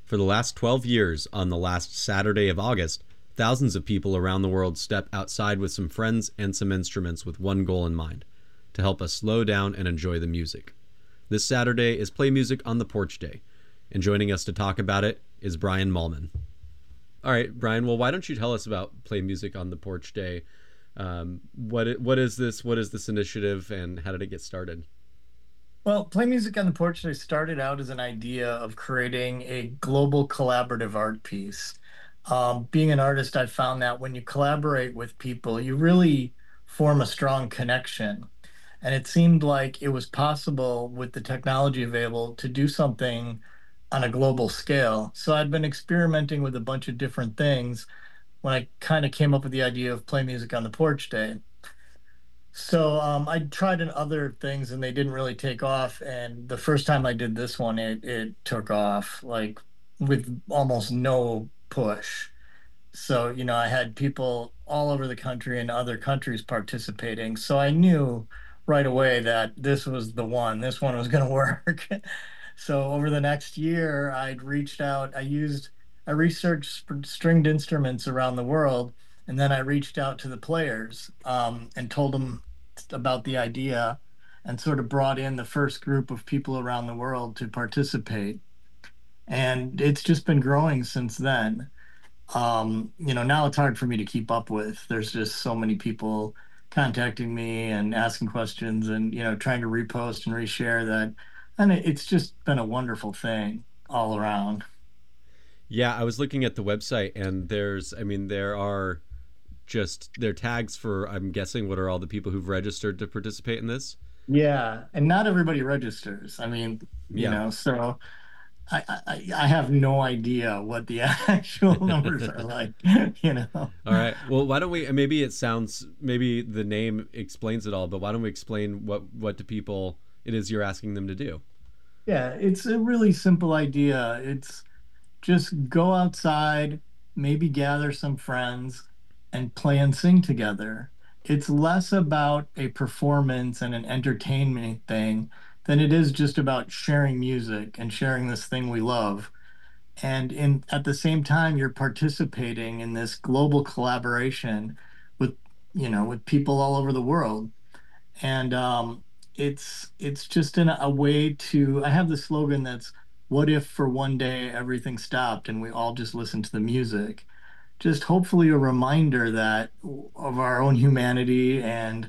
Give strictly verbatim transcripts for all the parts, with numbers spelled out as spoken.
For the last twelve years, on the last Saturday of August, thousands of people around the world step outside with some friends and some instruments with one goal in mind: to help us slow down and enjoy the music. This Saturday is Play Music on the Porch Day, and joining us to talk about it is Brian Mallman. All right, Brian, well, why don't you tell us about Play Music on the Porch Day? Um, what what is this? What is this initiative, and how did it get started? Well, Play Music on the Porch Day started out as an idea of creating a global collaborative art piece. Um, being an artist, I found that when you collaborate with people, you really form a strong connection. And it seemed like it was possible with the technology available to do something on a global scale. So I'd been experimenting with a bunch of different things when I kind of came up with the idea of Play Music on the Porch Day. So um, I tried in other things and they didn't really take off. And the first time I did this one, it it took off like with almost no push. So, you know, I had people all over the country and other countries participating. So I knew right away that this was the one, this one was going to work. So over the next year, I'd reached out, I used, I researched sp- stringed instruments around the world, and then I reached out to the players um, and told them about the idea and sort of brought in the first group of people around the world to participate. And it's just been growing since then. Um, you know, now it's hard for me to keep up with. There's just so many people contacting me and asking questions and, you know, trying to repost and reshare that. And it, it's just been a wonderful thing all around. Yeah, I was looking at the website, and there's, I mean, there are just their tags for, I'm guessing, what are all the people who've registered to participate in this? Yeah. And not everybody registers. I mean, you Yeah. know, so I, I, I have no idea what the actual numbers are like, you know. All right. Well, why don't we? Maybe it sounds. Maybe the name explains it all, but why don't we explain what what do people it is you're asking them to do? Yeah, it's a really simple idea. It's just go outside, maybe gather some friends and play and sing together. It's less about a performance and an entertainment thing than it is just about sharing music and sharing this thing we love. And in at the same time, you're participating in this global collaboration with, you know, with people all over the world. And um, it's it's just in a way to. I have the slogan that's "What if for one day everything stopped and we all just listened to the music?" Just hopefully a reminder that of our own humanity and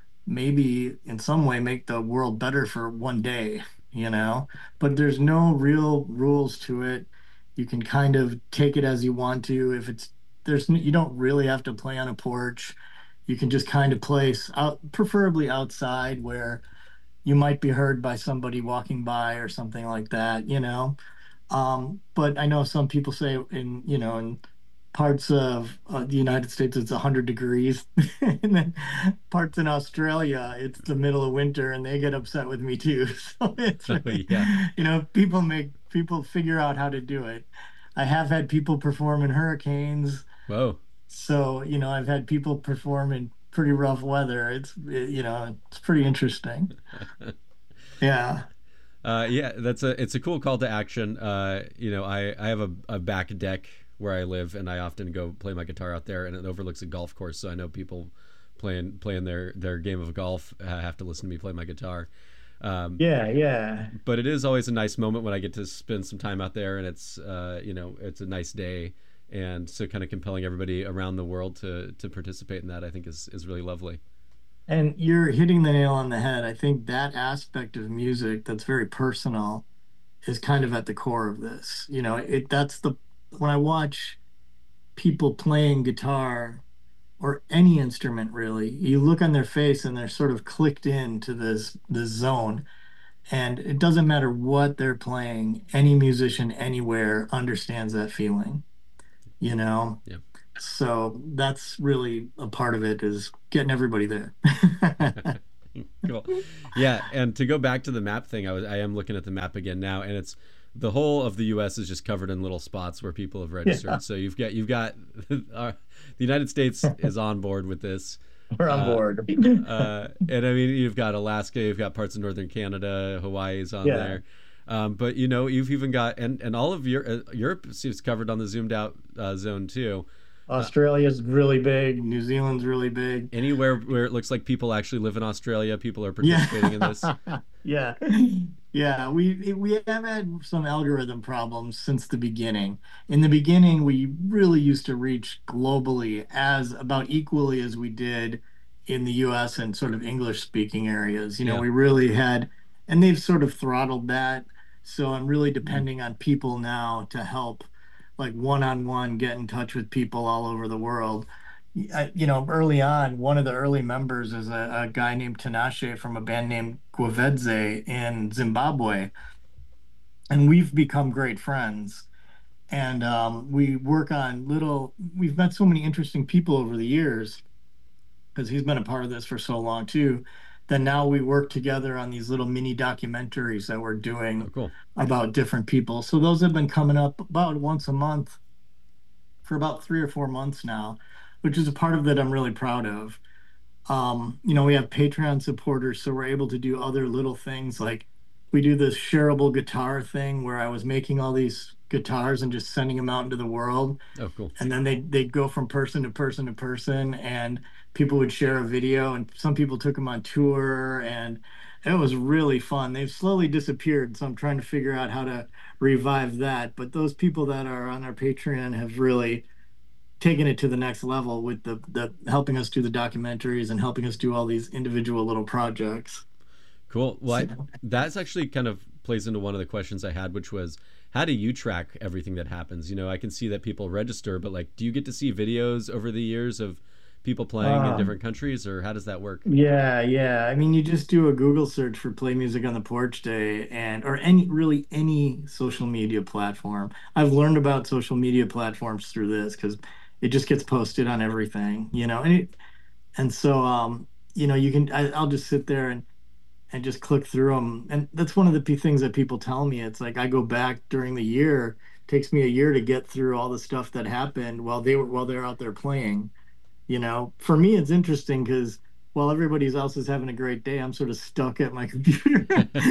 maybe in some way make the world better for one day, you know? But there's no real rules to it. You can kind of take it as you want to. If it's there's you don't really have to play on a porch. You can just kind of place out, preferably outside where you might be heard by somebody walking by or something like that, you know? Um, but I know some people say in, you know, in parts of uh, the United States it's one hundred degrees, and then parts in Australia it's the middle of winter, and they get upset with me too. So it's really, Yeah. you know, people make people figure out how to do it. I have had people perform in hurricanes, Whoa. so you know, I've had people perform in pretty rough weather. It's you know, it's pretty interesting. Yeah. Uh, yeah, that's a it's a cool call to action. Uh, you know, I I have a, a back deck where I live, and I often go play my guitar out there, and it overlooks a golf course. So I know people playing playing their their game of golf uh, have to listen to me play my guitar. Um, Yeah, yeah. but it is always a nice moment when I get to spend some time out there, and it's uh, you know it's a nice day, and so kind of compelling everybody around the world to to participate in that, I think is is really lovely. And you're hitting the nail on the head. I think that aspect of music that's very personal is kind of at the core of this. You know, it that's the when I watch people playing guitar or any instrument really, you look on their face and they're sort of clicked into this this zone. And it doesn't matter what they're playing, any musician anywhere understands that feeling, you know? Yeah. So that's really a part of it is getting everybody there. Cool. Yeah, and to go back to the map thing, I was I am looking at the map again now, and it's the whole of the U S is just covered in little spots where people have Yeah, registered. So you've got you've got our, the United States is on board with this. we're on Uh, board. uh, and I mean, you've got Alaska, you've got parts of northern Canada, Hawaii is on Yeah. there. Um, but you know, you've even got and and all of your uh, Europe seems covered on the zoomed out uh, zone too. Uh, Australia's really big. New Zealand's really big. Anywhere where it looks like people actually live in Australia, people are Yeah. participating in this. Yeah. Yeah, we we have had some algorithm problems since the beginning. In the beginning, we really used to reach globally as about equally as we did in the U S and sort of English speaking areas. You know, Yeah. we really had, and they've sort of throttled that. So I'm really depending on people now to help, like one-on-one, get in touch with people all over the world. I, you know, early on, one of the early members is a, a guy named Tinashe from a band named Gwavedze in Zimbabwe, and we've become great friends. And um, we work on little, we've met so many interesting people over the years because he's been a part of this for so long too, that now we work together on these little mini documentaries that we're Oh, doing cool. about different people. So those have been coming up about once a month for about three or four months now, which is a part of that I'm really proud of. Um, you know, we have Patreon supporters, so we're able to do other little things like we do this shareable guitar thing where I was making all these guitars and just sending them out into the world. Oh, cool. And then they they'd go from person to person to person, and people would share a video, and some people took them on tour, and it was really fun. They've slowly disappeared, so I'm trying to figure out how to revive that. But those people that are on our Patreon have really taking it to the next level with the the helping us do the documentaries and helping us do all these individual little projects. Cool. Well, I, So, that's actually kind of plays into one of the questions I had, which was, how do you track everything that happens? You know, I can see that people register, but like, do you get to see videos over the years of people playing in um, different countries, or how does that work? yeah, yeah. I mean, you just do a Google search for Play Music on the Porch Day and or any really any social media platform. I've learned about social media platforms through this because it just gets posted on everything, you know. And it, and so um, you know, you can I, I'll just sit there and and just click through them. And that's one of the p- things that people tell me. It's like I go back during the year, takes me a year to get through all the stuff that happened while they were while they're out there playing. You know, for me, it's interesting because while everybody else is having a great day, I'm sort of stuck at my computer,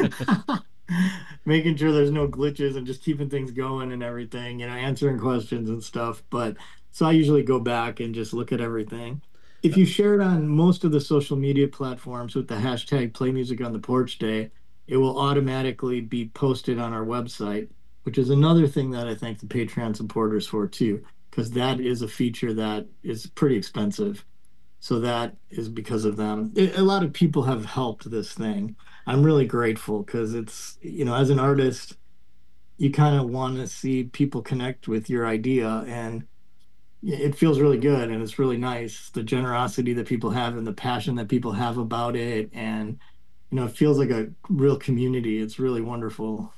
making sure there's no glitches and just keeping things going and everything, you know, answering questions and stuff. But so I usually go back and just look at everything. If you share it on most of the social media platforms with the hashtag Play Music on the Porch Day, it will automatically be posted on our website, which is another thing that I thank the Patreon supporters for too, because that is a feature that is pretty expensive. So that is because of them. It, a lot of people have helped this thing. I'm really grateful because it's, you know, as an artist, you kind of want to see people connect with your idea, and it feels really good and it's really nice. The generosity that people have and the passion that people have about it. And, you know, it feels like a real community. It's really wonderful.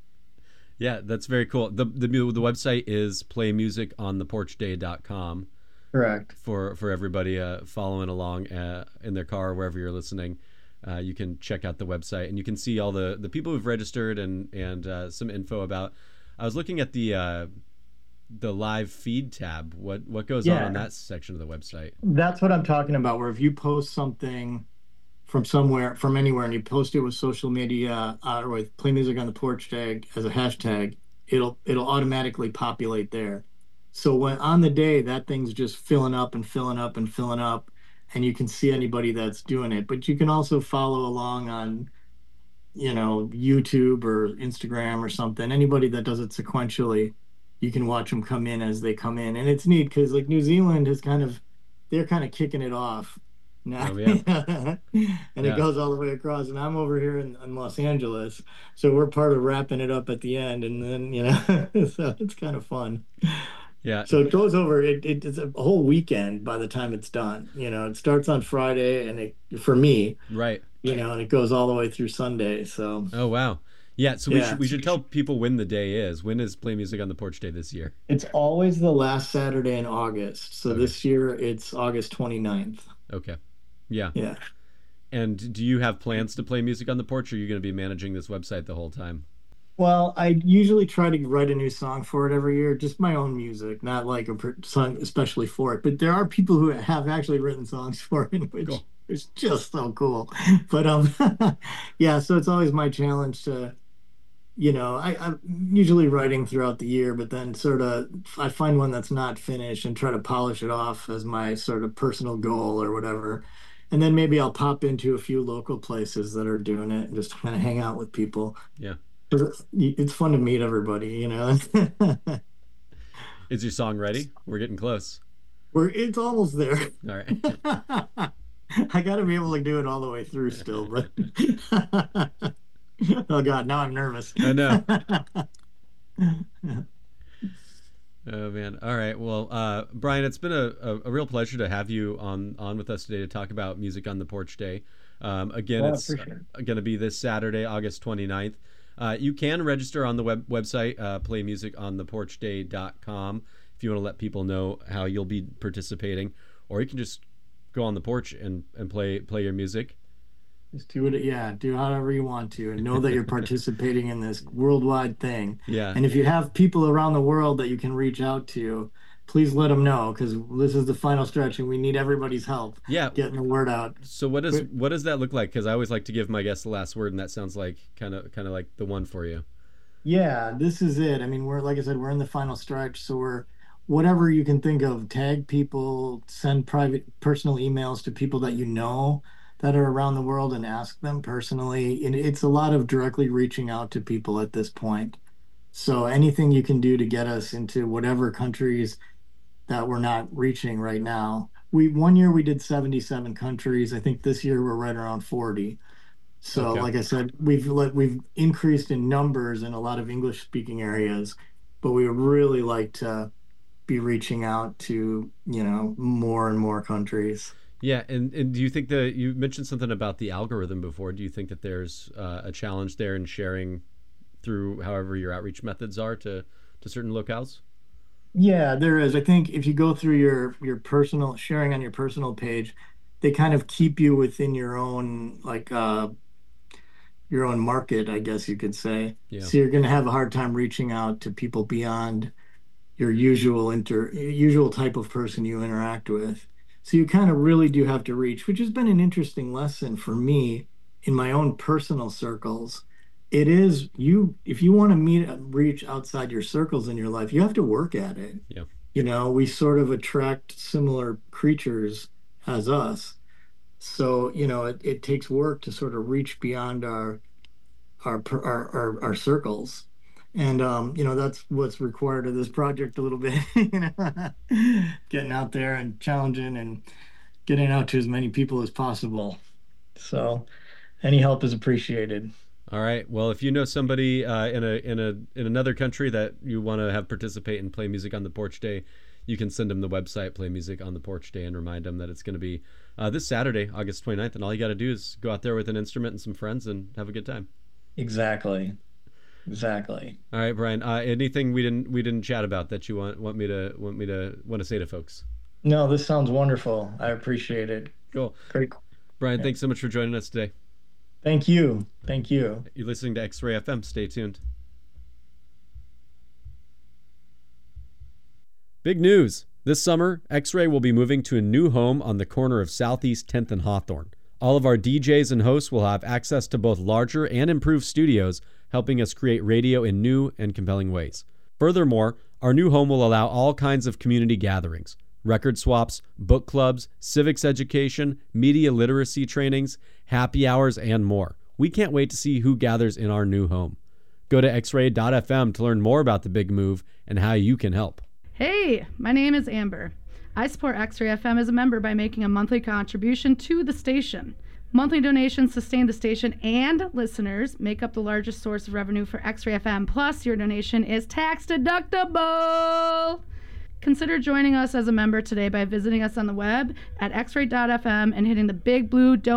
Yeah, that's very cool. The the the website is play music on the porch day dot com Correct. for for everybody uh, following along uh, in their car, wherever you're listening. Uh, you can check out the website and you can see all the the people who've registered and and uh, some info about. I was looking at the uh, the live feed tab. What what goes on on Yeah, that section of the website? that's what I'm talking about. Where if you post something from somewhere, from anywhere, and you post it with social media uh, or with Play Music on the Porch tag as a hashtag, it'll it'll automatically populate there. So when on the day that thing's just filling up and filling up and filling up, and you can see anybody that's doing it. But you can also follow along on, you know, YouTube or Instagram or something. Anybody that does it sequentially, you can watch them come in as they come in. And it's neat because like New Zealand is kind of they're kind of kicking it off now. Oh yeah, And it yeah. goes all the way across. And I'm over here in, in Los Angeles. So we're part of wrapping it up at the end. And then, you know, so it's kind of fun. Yeah, So it goes over, it, it, it's a whole weekend by the time it's done. You know, it starts on Friday and it, for me, right. you know, and it goes all the way through Sunday. So Oh wow. Yeah, so we yeah, should we should tell people when the day is. When is Play Music on the Porch Day this year? it's always the last Saturday in August. So Okay. this year it's August twenty-ninth. Okay. Yeah. Yeah. And do you have plans to play music on the porch, or are you going to be managing this website the whole time? Well, I usually try to write a new song for it every year, just my own music, not like a pr- song especially for it. But there are people who have actually written songs for it, which Cool. is just so cool. But um, yeah, so it's always my challenge to you know, I, I'm usually writing throughout the year, but then sort of I find one that's not finished and try to polish it off as my sort of personal goal or whatever. And then maybe I'll pop into a few local places that are doing it and just kind of hang out with people. Yeah. 'Cause It's it's fun to meet everybody, you know. Is your song ready? We're getting close. We're it's almost there. All right. I got to be able to do it all the way through still, but oh God, now I'm nervous. I know. Oh man. All right. Well, uh, Brian, it's been a, a, a real pleasure to have you on on with us today to talk about Music on the Porch Day. Um, again, Oh, I it's appreciate it. going to be this Saturday, August twenty-ninth. Uh, you can register on the web website, uh, play music on the porch day dot com, if you want to let people know how you'll be participating, or you can just go on the porch and, and play play your music. Just do it, yeah, do however you want to, and know that you're participating in this worldwide thing. Yeah. And if you have people around the world that you can reach out to, please let them know because this is the final stretch and we need everybody's help Yeah. getting the word out. So what does what does that look like? Because I always like to give my guests the last word, and that sounds like kind of kind of like the one for you. Yeah, this is it. I mean, we're like I said, we're in the final stretch, so we're whatever you can think of, tag people, send private personal emails to people that you know that are around the world and ask them personally. And it's a lot of directly reaching out to people at this point. So anything you can do to get us into whatever countries that we're not reaching right now. We one year we did seventy-seven countries. I think this year we're right around forty. So, Okay. like I said, we've let, we've increased in numbers in a lot of English speaking areas, but we would really like to be reaching out to, you know, more and more countries. Yeah, and, and do you think that you mentioned something about the algorithm before? Do you think that there's uh, a challenge there in sharing through however your outreach methods are to to certain locales? Yeah, there is. I think if you go through your your personal sharing on your personal page, they kind of keep you within your own like uh your own market, I guess you could say. Yeah. So you're going to have a hard time reaching out to people beyond your usual inter usual type of person you interact with. So you kind of really do have to reach, which has been an interesting lesson for me in my own personal circles. It is you if you want to meet reach outside your circles in your life, you have to work at it. Yeah. You know, we sort of attract similar creatures as us. So, you know, it, it takes work to sort of reach beyond our our per- our our, our circles. And um, you know, that's what's required of this project a little bit, you know, getting out there and challenging and getting out to as many people as possible. So any help is appreciated. All right. Well, if you know somebody uh, in a in a in another country that you want to have participate and play music on the porch day, you can send them the website Play Music on the Porch Day and remind them that it's going to be uh, this Saturday, August twenty-ninth, and all you got to do is go out there with an instrument and some friends and have a good time. Exactly. Exactly. All right, Brian. Uh, anything we didn't we didn't chat about that you want want me to want me to want to say to folks? No, this sounds wonderful. I appreciate it. Cool. Great. Brian, Yeah. thanks so much for joining us today. Thank you. Thank you. You're listening to X-Ray F M. Stay tuned. Big news! This summer, X-Ray will be moving to a new home on the corner of Southeast tenth and Hawthorne. All of our D Js and hosts will have access to both larger and improved studios, helping us create radio in new and compelling ways. Furthermore, our new home will allow all kinds of community gatherings, record swaps, book clubs, civics education, media literacy trainings, happy hours, and more. We can't wait to see who gathers in our new home. Go to x ray dot f m to learn more about the big move and how you can help. Hey, my name is Amber. I support X-Ray F M as a member by making a monthly contribution to the station. Monthly donations sustain the station, and listeners make up the largest source of revenue for X-Ray F M. Plus, your donation is tax deductible. Consider joining us as a member today by visiting us on the web at x ray dot f m and hitting the big blue donate